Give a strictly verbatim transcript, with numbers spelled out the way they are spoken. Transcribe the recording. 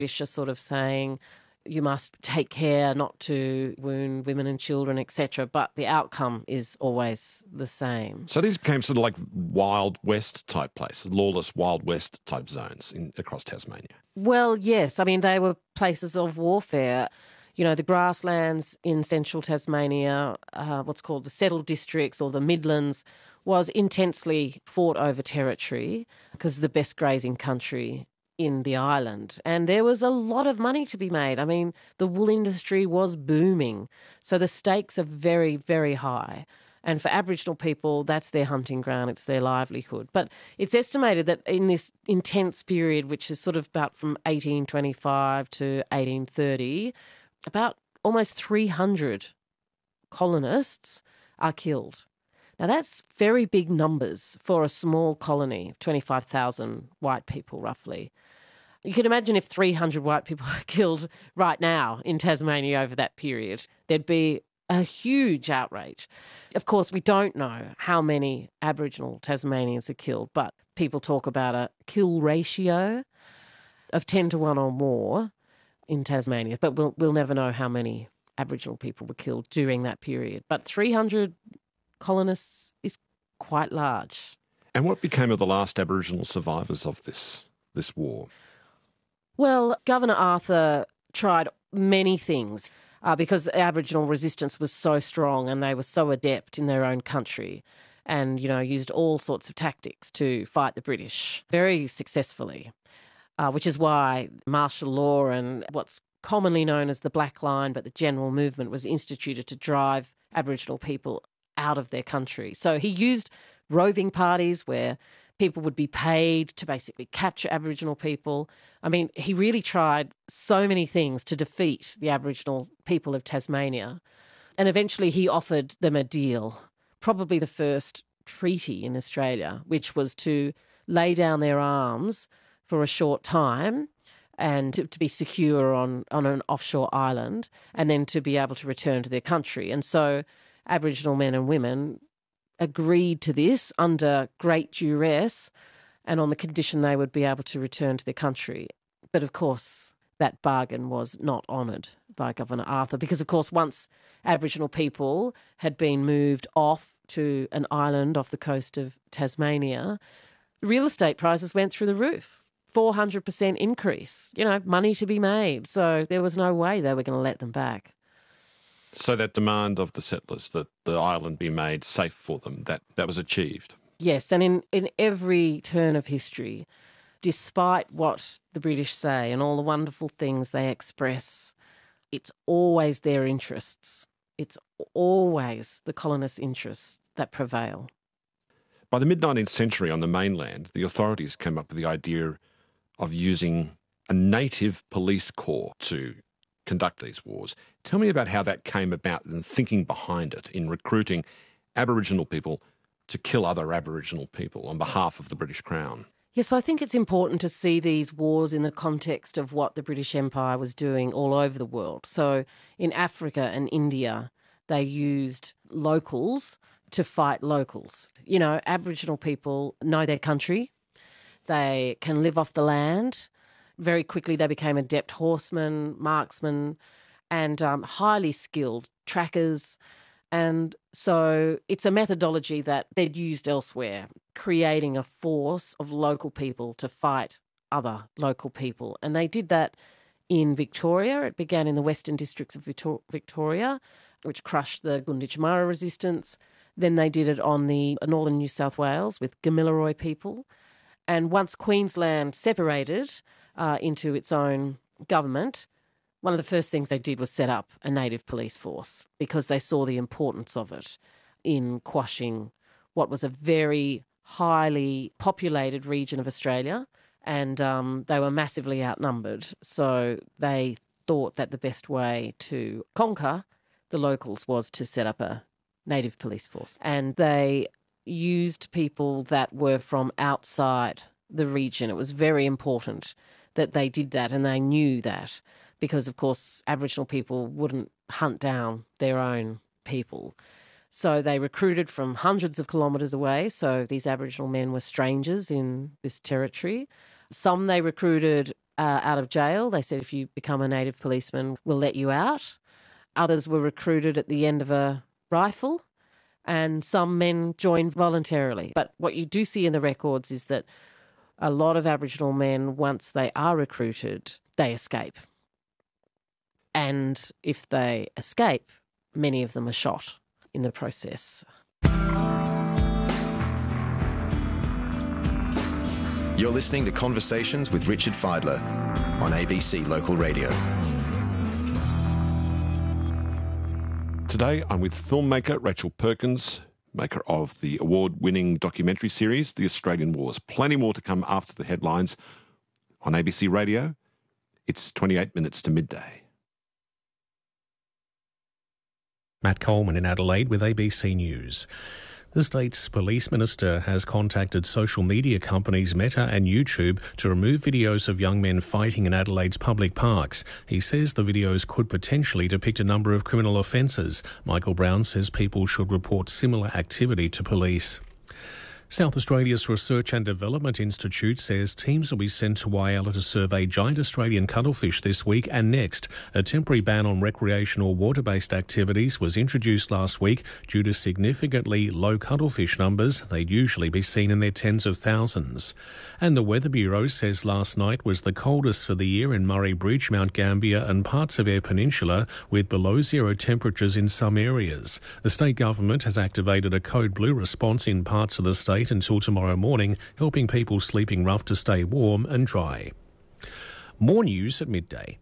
British are sort of saying you must take care not to wound women and children, et cetera. But the outcome is always the same. So these became sort of like Wild West type places, lawless Wild West type zones in, across Tasmania. Well, yes. I mean, they were places of warfare. You know, the grasslands in central Tasmania, uh, what's called the settled districts or the Midlands, was intensely fought over territory because the best grazing country in the island. And there was a lot of money to be made. I mean, the wool industry was booming. So the stakes are very, very high. And for Aboriginal people, that's their hunting ground, it's their livelihood. But it's estimated that in this intense period, which is sort of about from eighteen twenty-five to eighteen thirty, about almost three hundred colonists are killed. Now, that's very big numbers for a small colony, twenty-five thousand white people roughly. You can imagine if three hundred white people are killed right now in Tasmania over that period, there'd be a huge outrage. Of course, we don't know how many Aboriginal Tasmanians are killed, but people talk about a kill ratio of ten to one or more in Tasmania. But we'll, we'll never know how many Aboriginal people were killed during that period. But three hundred colonists is quite large. And what became of the last Aboriginal survivors of this, this war? Well, Governor Arthur tried many things. Uh, because the Aboriginal resistance was so strong and they were so adept in their own country and, you know, used all sorts of tactics to fight the British very successfully, uh, which is why martial law and what's commonly known as the Black Line, but the general movement was instituted to drive Aboriginal people out of their country. So he used roving parties where people would be paid to basically capture Aboriginal people. I mean, he really tried so many things to defeat the Aboriginal people of Tasmania. And eventually he offered them a deal, probably the first treaty in Australia, which was to lay down their arms for a short time and to, to be secure on, on an offshore island and then to be able to return to their country. And so Aboriginal men and women agreed to this under great duress and on the condition they would be able to return to their country. But of course, that bargain was not honoured by Governor Arthur because, of course, once Aboriginal people had been moved off to an island off the coast of Tasmania, real estate prices went through the roof. four hundred percent increase, you know, money to be made. So there was no way they were going to let them back. So that demand of the settlers that the island be made safe for them, that, that was achieved? Yes, and in, in every turn of history, despite what the British say and all the wonderful things they express, it's always their interests. It's always the colonists' interests that prevail. By the mid-nineteenth century on the mainland, the authorities came up with the idea of using a native police corps to conduct these wars. Tell me about how that came about and thinking behind it in recruiting Aboriginal people to kill other Aboriginal people on behalf of the British Crown. Yes, well, I think it's important to see these wars in the context of what the British Empire was doing all over the world. So in Africa and India, they used locals to fight locals. You know, Aboriginal people know their country. They can live off the land. Very quickly, they became adept horsemen, marksmen, and um, highly skilled trackers. And so it's a methodology that they'd used elsewhere, creating a force of local people to fight other local people. And they did that in Victoria. It began in the western districts of Victoria, which crushed the Gunditjmara resistance. Then they did it on the northern New South Wales with Gamilaroi people. And once Queensland separated uh, into its own government, one of the first things they did was set up a native police force because they saw the importance of it in quashing what was a very highly populated region of Australia, and um, they were massively outnumbered. So they thought that the best way to conquer the locals was to set up a native police force. And they used people that were from outside the region. It was very important that they did that, and they knew that because, of course, Aboriginal people wouldn't hunt down their own people. So they recruited from hundreds of kilometres away. So these Aboriginal men were strangers in this territory. Some they recruited uh, out of jail. They said, if you become a native policeman, we'll let you out. Others were recruited at the end of a rifle, and some men joined voluntarily. But what you do see in the records is that a lot of Aboriginal men, once they are recruited, they escape. And if they escape, many of them are shot in the process. You're listening to Conversations with Richard Fidler on A B C Local Radio. Today I'm with filmmaker Rachel Perkins, maker of the award-winning documentary series, The Australian Wars. Plenty more to come after the headlines on A B C Radio. It's twenty-eight minutes to midday. Matt Coleman in Adelaide with A B C News. The state's police minister has contacted social media companies Meta and YouTube to remove videos of young men fighting in Adelaide's public parks. He says the videos could potentially depict a number of criminal offences. Michael Brown says people should report similar activity to police. South Australia's Research and Development Institute says teams will be sent to Whyalla to survey giant Australian cuttlefish this week and next. A temporary ban on recreational water-based activities was introduced last week due to significantly low cuttlefish numbers. They'd usually be seen in their tens of thousands. And the Weather Bureau says last night was the coldest for the year in Murray Bridge, Mount Gambier and parts of Eyre Peninsula, with below zero temperatures in some areas. The state government has activated a code blue response in parts of the state until tomorrow morning, helping people sleeping rough to stay warm and dry. More news at midday.